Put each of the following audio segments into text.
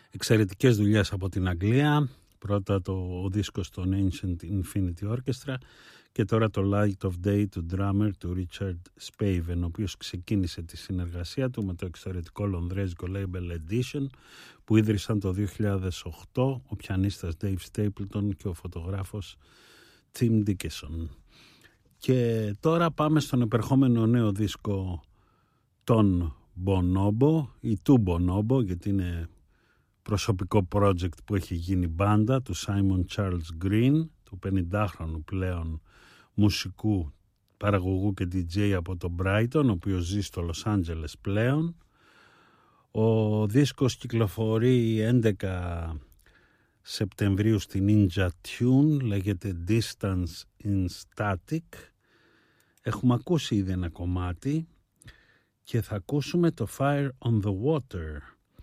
εξαιρετικές δουλειές από την Αγγλία. Πρώτα ο δίσκος των Ancient Infinity Orchestra και τώρα το Light of Day του drummer του Richard Spaven, ο οποίος ξεκίνησε τη συνεργασία του με το εξαιρετικό λονδρέζικο label Edition που ίδρυσαν το 2008 ο πιανίστας Dave Stapleton και ο φωτογράφος Tim Dickinson. Και τώρα πάμε στον επερχόμενο νέο δίσκο των Bonobo ή του Bonobo, γιατί είναι προσωπικό project που έχει γίνει μπάντα του Simon Charles Green, του 50χρονου πλέον μουσικού, παραγωγού και DJ από το Brighton, ο οποίος ζει στο Λος Άντζελες πλέον. Ο δίσκος κυκλοφορεί 11 Σεπτεμβρίου στη Ninja Tune, λέγεται Distance in Static. Έχουμε ακούσει ήδη ένα κομμάτι και θα ακούσουμε το Fire on the Water.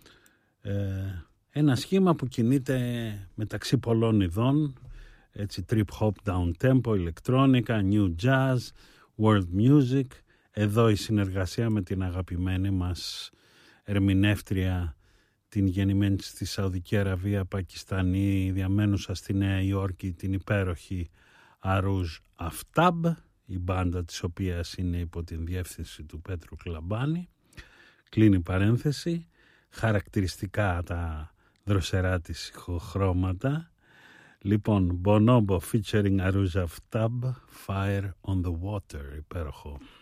Ένα σχήμα που κινείται μεταξύ πολλών ειδών, έτσι trip hop, down tempo, ηλεκτρόνικα, new jazz, world music. Εδώ η συνεργασία με την αγαπημένη μας ερμηνεύτρια, την γεννημένη στη Σαουδική Αραβία, Πακιστανή, διαμένουσα στη Νέα Υόρκη, την υπέροχη Aruz Aftab, η μπάντα της οποίας είναι υπό την διεύθυνση του Πέτρου Κλαμπάνη. Κλείνει παρένθεση. Χαρακτηριστικά τα δροσερά της ηχοχρώματα. Λοιπόν, Bonobo featuring Aruz Aftab, Fire on the Water, υπέροχο.